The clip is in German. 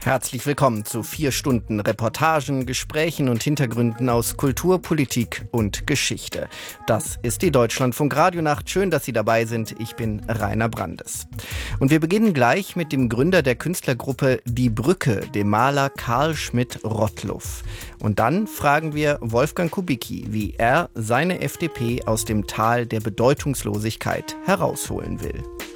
Herzlich willkommen zu 4 Stunden Reportagen, Gesprächen und Hintergründen aus Kultur, Politik und Geschichte. Das ist die Deutschlandfunk-Radionacht. Schön, dass Sie dabei sind. Ich bin Rainer Brandes. Und wir beginnen gleich mit dem Gründer der Künstlergruppe Die Brücke, dem Maler Karl Schmidt-Rottluff. Und dann fragen wir Wolfgang Kubicki, wie er seine FDP aus dem Tal der Bedeutungslosigkeit herausholen will.